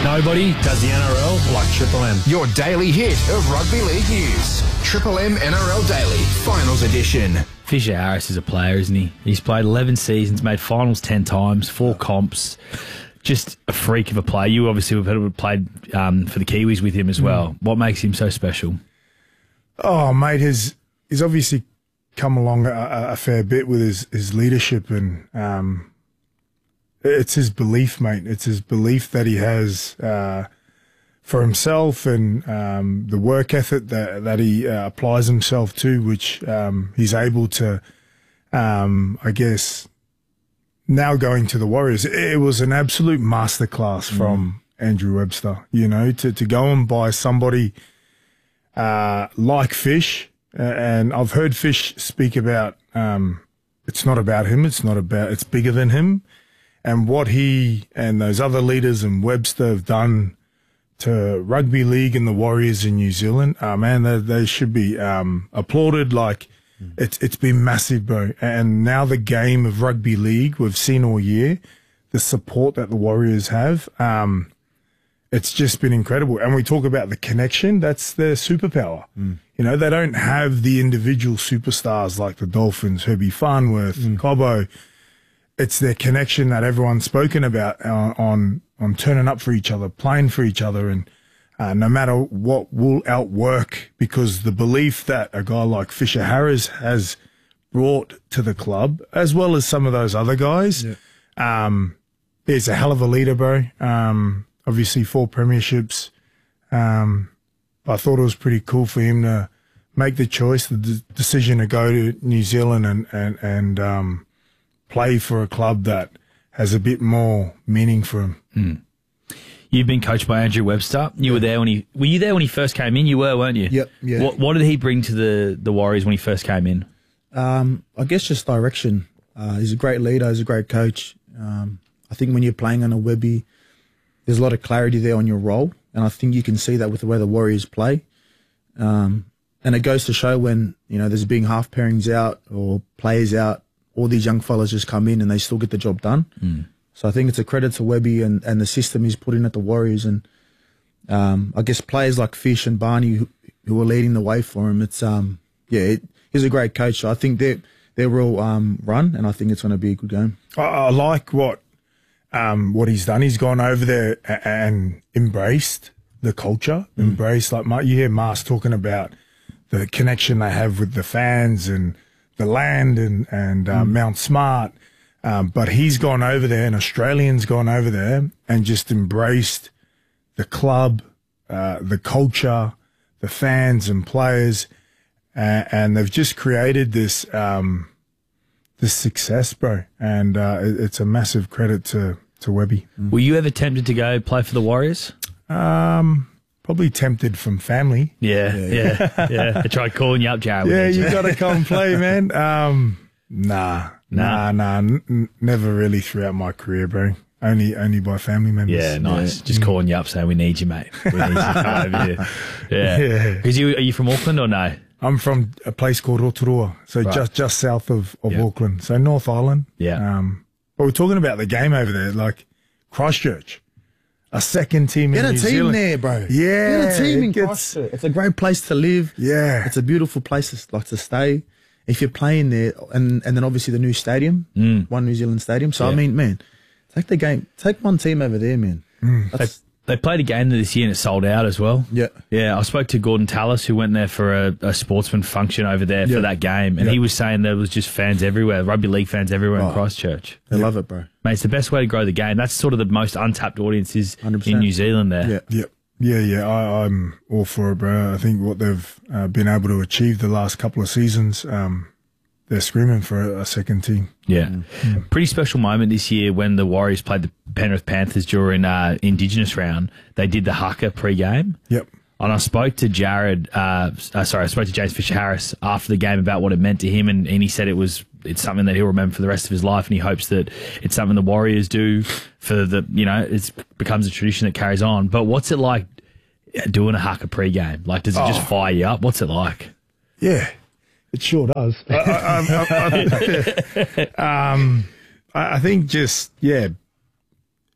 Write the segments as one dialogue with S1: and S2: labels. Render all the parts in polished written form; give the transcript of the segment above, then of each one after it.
S1: Nobody does the NRL like Triple M.
S2: Your daily hit of rugby league news. Triple M NRL Daily, Finals Edition.
S1: Fisher Harris is a player, isn't he? He's played 11 seasons, made finals 10 times, 4 comps. Just a freak of a player. You obviously have played for the Kiwis with him as well. What makes him so special?
S3: Oh, mate, he's obviously come along a fair bit with his leadership, and it's his belief, mate. It's his belief that he has for himself, and the work ethic that he applies himself to, which he's able to, I guess, now going to the Warriors. It was an absolute masterclass from Andrew Webster, you know, to go and buy somebody like Fish. And I've heard Fish speak about it's not about him, it's bigger than him. And what he and those other leaders and Webster have done to rugby league and the Warriors in New Zealand, man, they should be applauded. Like, it's been massive, bro. And now the game of rugby league, we've seen all year, the support that the Warriors have, it's just been incredible. And we talk about the connection, that's their superpower. You know, they don't have the individual superstars like the Dolphins, Herbie Farnworth, Cobbo. It's their connection that everyone's spoken about on turning up for each other, playing for each other, and no matter what, will outwork, because the belief that a guy like Fisher Harris has brought to the club, as well as some of those other guys, he's a hell of a leader, bro. Obviously 4 premierships. I thought it was pretty cool for him to make the choice, the decision to go to New Zealand and play for a club that has a bit more meaning for him.
S1: You've been coached by Andrew Webster. You were there when you there when he first came in? You were, weren't you?
S4: Yep. Yeah.
S1: What did he bring to the Warriors when he first came in?
S4: I guess just direction. He's a great leader. He's a great coach. I think when you're playing on a Webby, there's a lot of clarity there on your role, and I think you can see that with the way the Warriors play. And it goes to show when, you know, there's being half pairings out or players out, all these young fellas just come in and they still get the job done. So I think it's a credit to Webby and the system he's put in at the Warriors. And I guess players like Fish and Barney who are leading the way for him. It's he's a great coach. So I think they're all run, and I think it's going to be a good game.
S3: I like what he's done. He's gone over there and embraced the culture, embraced, like, you hear Mars talking about the connection they have with the fans and the land and Mount Smart. But he's gone over there, and Australians gone over there and just embraced the club, the culture, the fans and players, and they've just created this success, bro. And it's a massive credit to Webby.
S1: Were you ever tempted to go play for the Warriors?
S3: Probably tempted from family.
S1: Yeah. They tried calling you up, Jared.
S3: Yeah, you got to come play, man. Nah. Never really throughout my career, bro. Only by family members.
S1: Yeah, nice. Just calling you up saying, we need you, mate. We need you to come over here. Yeah. Because are you from Auckland or no?
S3: I'm from a place called Rotorua, so just south of Auckland, so North Island.
S1: Yeah.
S3: But we're talking about the game over there, like Christchurch. A second team in New Zealand.
S4: Get a team there, bro.
S3: Yeah.
S4: Get a team in Christchurch. It's a great place to live.
S3: Yeah.
S4: It's a beautiful place to stay. If you're playing there, and then obviously the new stadium, One New Zealand Stadium. So, I mean, man, take one team over there, man.
S1: They played a game this year and it sold out as well. Yeah. I spoke to Gordon Tallis, who went there for a sportsman function over there for that game, and he was saying there was just fans everywhere, rugby league fans everywhere in Christchurch.
S4: They love it, bro.
S1: Mate, it's the best way to grow the game. That's sort of the most untapped audiences 100%. In New Zealand there.
S3: Yeah. I'm all for it, bro. I think what they've been able to achieve the last couple of seasons, they're screaming for a second team.
S1: Yeah. Pretty special moment this year when the Warriors played the Penrith Panthers during Indigenous round. They did the haka pre-game.
S3: Yep.
S1: And I spoke to I spoke to James Fisher-Harris after the game about what it meant to him, and he said it's something that he'll remember for the rest of his life, and he hopes that it's something the Warriors do for it becomes a tradition that carries on. But what's it like doing a haka pre-game? Like, does it just fire you up? What's it like?
S3: Yeah, it sure does. I think just,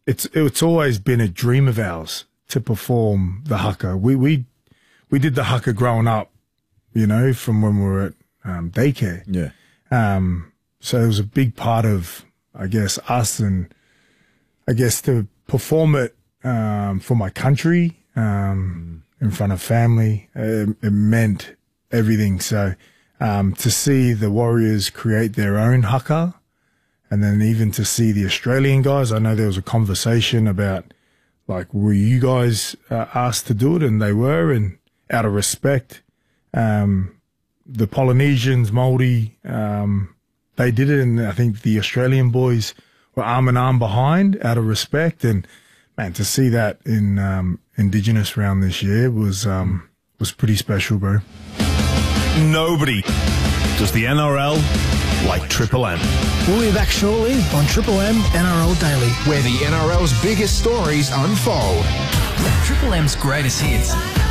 S3: it's always been a dream of ours to perform the haka. We did the haka growing up, you know, from when we were at daycare.
S4: Yeah.
S3: So it was a big part of, I guess, us, and I guess to perform it for my country, in front of family, it meant everything. So to see the Warriors create their own haka, and then even to see the Australian guys, I know there was a conversation about, like, were you guys asked to do it? And they were, and out of respect, the Polynesians, Māori, they did it, and I think the Australian boys were arm in arm behind out of respect. And man, to see that in Indigenous round this year was pretty special, bro.
S5: Nobody does the NRL like Triple M.
S6: We'll be back shortly on Triple M NRL Daily,
S2: Where the NRL's biggest stories unfold.
S7: Triple M's greatest hits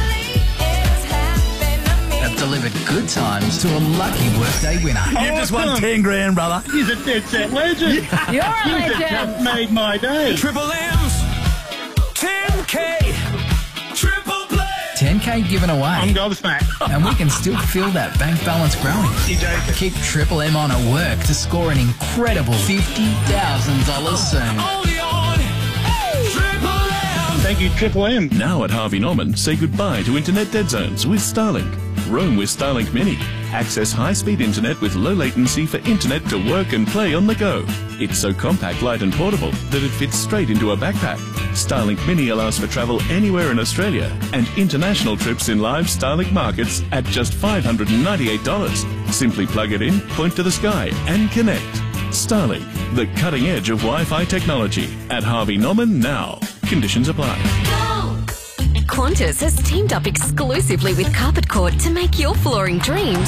S7: have delivered good times to a lucky workday winner.
S5: You just won 10 grand, brother.
S8: He's a dead set legend.
S9: You're a legend.
S8: Just made my day.
S5: Triple M's 10K triple play.
S7: 10K given away.
S8: I'm gobsmacked.
S7: And we can still feel that bank balance growing.
S8: You joking?
S7: Keep Triple M on at work to score an incredible $50,000 soon.
S5: Only on Triple M.
S8: Thank you, Triple M.
S10: Now at Harvey Norman, say goodbye to internet dead zones with Starlink. Roam with Starlink Mini. Access high-speed internet with low latency for internet to work and play on the go. It's so compact, light and portable that it fits straight into a backpack. Starlink Mini allows for travel anywhere in Australia and international trips in live Starlink markets at just $598. Simply plug it in, point to the sky and connect. Starlink, the cutting edge of Wi-Fi technology. At Harvey Norman now. Conditions apply.
S11: Qantas has teamed up exclusively with Carpet Court to make your flooring dreams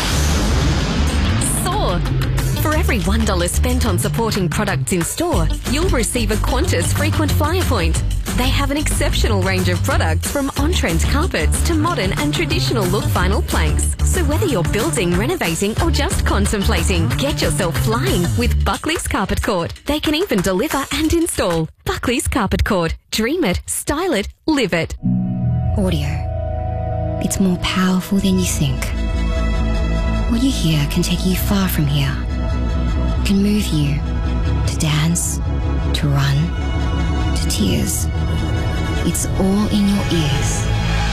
S11: soar. For every $1 spent on supporting products in store, you'll receive a Qantas frequent flyer point. They have an exceptional range of products from on-trend carpets to modern and traditional look vinyl planks. So whether you're building, renovating or just contemplating, get yourself flying with Buckley's Carpet Court. They can even deliver and install. Buckley's Carpet Court. Dream it, style it, live it.
S12: Audio. It's more powerful than you think. What you hear can take you far from here. Can move you to dance, to run, to tears. It's all in your ears.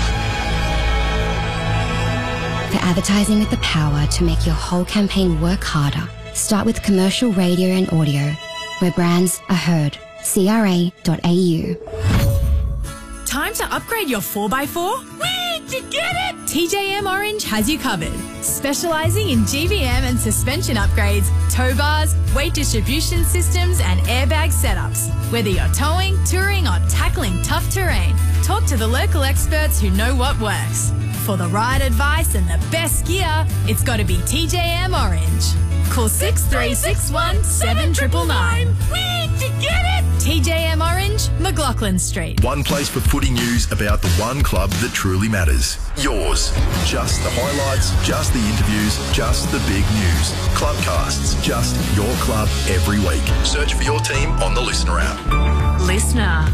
S12: For advertising with the power to make your whole campaign work harder, start with commercial radio and audio, where brands are heard. CRA.au.
S13: Time to upgrade your 4x4? Where'd you get it? TJM Orange has you covered. Specialising in GVM and suspension upgrades, tow bars, weight distribution systems and airbag setups. Whether you're towing, touring or tackling tough terrain, talk to the local experts who know what works. For the right advice and the best gear, it's got to be TJM Orange. Call 6361 7999. Where'd you get it? TJM Orange, McLaughlin Street.
S14: One place for footy news about the one club that truly matters. Yours. Just the highlights, just the interviews, just the big news. Clubcasts, just your club every week. Search for your team on the Listener app.
S13: Listener.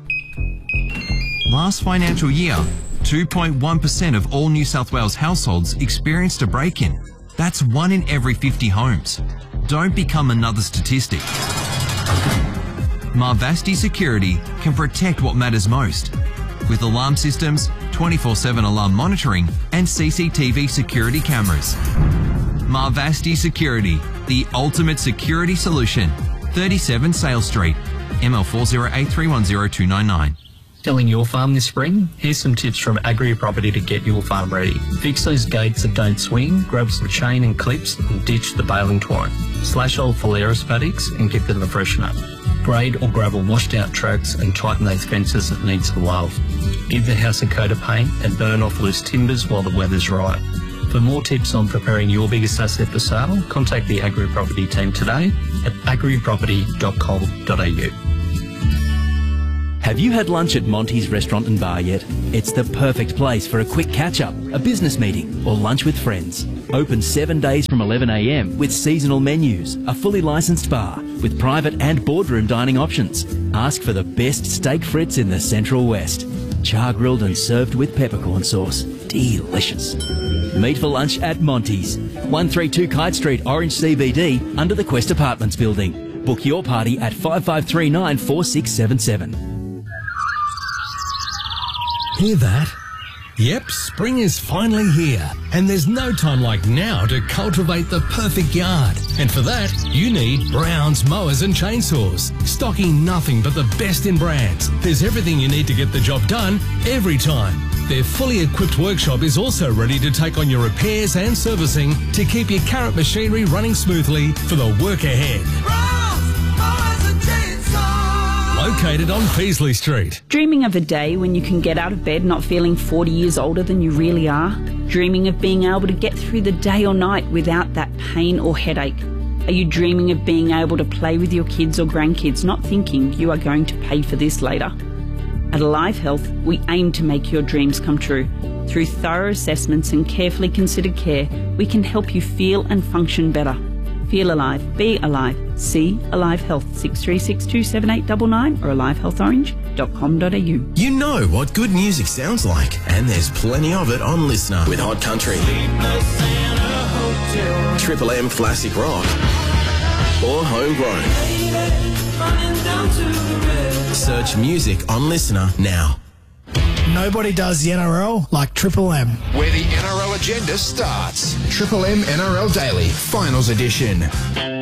S15: Last financial year, 2.1% of all New South Wales households experienced a break-in. That's 1 in every 50 homes. Don't become another statistic. Marvasti Security can protect what matters most. With alarm systems, 24/7 alarm monitoring and CCTV security cameras. Marvasti Security, the ultimate security solution. 37 Sales Street, ML4083102999.
S16: Selling your farm this spring? Here's some tips from Agri Property to get your farm ready. Fix those gates that don't swing, grab some chain and clips and ditch the baling twine. Slash old Phalaris paddocks and give them a freshen up. Grade or gravel washed out tracks and tighten those fences that need some love. Give the house a coat of paint and burn off loose timbers while the weather's right. For more tips on preparing your biggest asset for sale, contact the Agri Property team today at agriproperty.com.au.
S9: Have you had lunch at Monty's Restaurant and Bar yet? It's the perfect place for a quick catch-up, a business meeting, or lunch with friends. Open 7 days from 11 a.m. with seasonal menus, a fully licensed bar with private and boardroom dining options. Ask for the best steak frites in the Central West. Char-grilled and served with peppercorn sauce. Delicious. Meet for lunch at Monty's, 132 Kite Street, Orange CBD, under the Quest Apartments building. Book your party at 5539 4677.
S17: Hear that? Yep, spring is finally here, and there's no time like now to cultivate the perfect yard. And for that, you need Brown's Mowers and Chainsaws. Stocking nothing but the best in brands. There's everything you need to get the job done every time. Their fully equipped workshop is also ready to take on your repairs and servicing to keep your current machinery running smoothly for the work ahead. Located on Peasley Street.
S18: Dreaming of a day when you can get out of bed not feeling 40 years older than you really are? Dreaming of being able to get through the day or night without that pain or headache? Are you dreaming of being able to play with your kids or grandkids, not thinking you are going to pay for this later? At Alive Health, we aim to make your dreams come true. Through thorough assessments and carefully considered care, we can help you feel and function better. Feel alive. Be alive. See Alive Health 63627899 or alivehealthorange.com.au.
S19: You know what good music sounds like, and there's plenty of it on Listener with Hot Country, Triple M Classic Rock, or Homegrown. Search music on Listener now.
S6: Nobody does the NRL like Triple M.
S2: Where the NRL agenda starts. Triple M NRL Daily, Finals Edition.